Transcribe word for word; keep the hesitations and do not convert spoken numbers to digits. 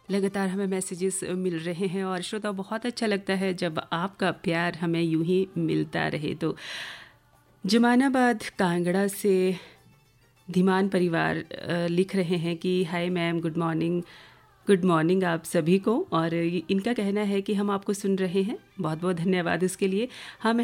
लगातार हमें मैसेजेस मिल रहे हैं और श्रोता बहुत अच्छा लगता है जब आपका प्यार हमें यूं ही मिलता रहे। तो जमानाबाद कांगड़ा से धीमान परिवार अ, लिख रहे हैं कि hi ma'am, good morning. Good morning आप सभी को। और इनका कहना है कि हम आपको सुन रहे हैं, बहुत बहुत धन्यवाद इसके लिए। हम